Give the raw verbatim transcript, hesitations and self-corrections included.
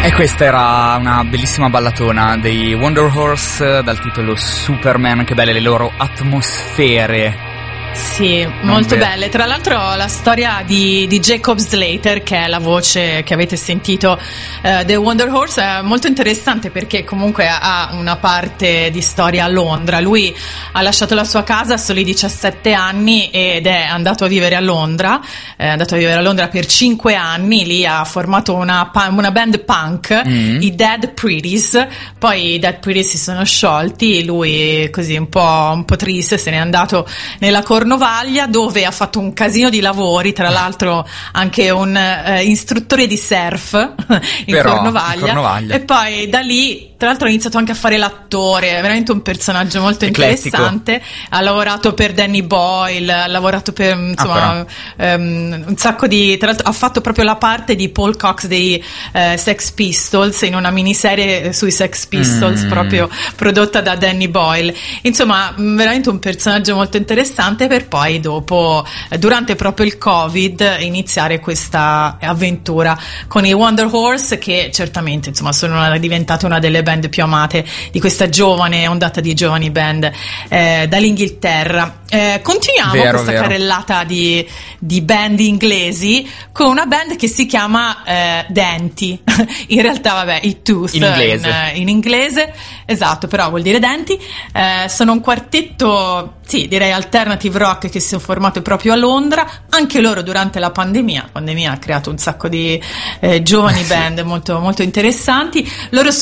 E questa era una bellissima ballatona dei Wonder Horse dal titolo Superman. Che belle le loro atmosfere. Sì, molto belle. Tra l'altro la storia di, di Jacob Slater, che è la voce che avete sentito uh, dei Wonder Horse, è molto interessante perché comunque ha una parte di storia a Londra. Lui ha lasciato la sua casa a soli diciassette anni ed è andato a vivere a Londra, è andato a vivere a Londra per cinque anni. Lì ha formato una, una band punk, mm. i Dead Pretties. Poi i Dead Pretties si sono sciolti, lui così un po', un po' triste se n'è andato nella Cornovaglia, dove ha fatto un casino di lavori, tra l'altro anche un eh, istruttore di surf in, Però, Cornovaglia. in Cornovaglia, e poi da lì tra l'altro ha iniziato anche a fare l'attore, è veramente un personaggio molto eclettico. Interessante. Ha lavorato per Danny Boyle, ha lavorato per insomma ah, um, un sacco di, tra l'altro ha fatto proprio la parte di Paul Cox dei uh, Sex Pistols in una miniserie sui Sex Pistols, mm. proprio prodotta da Danny Boyle. Insomma, veramente un personaggio molto interessante, per poi dopo, durante proprio il Covid, iniziare questa avventura con i Wonder Horse, che certamente insomma sono una, diventate una delle band più amate di questa giovane ondata di giovani band eh, dall'Inghilterra. Eh, continuiamo vero, questa vero. carrellata di, di band inglesi con una band che si chiama eh, Denti. In realtà vabbè, i Tooth in inglese. In, in inglese, esatto, però vuol dire denti. Eh, sono un quartetto, sì, direi alternative rock, che si è formato proprio a Londra. Anche loro durante la pandemia, la pandemia ha creato un sacco di eh, giovani band molto, molto interessanti. Loro sono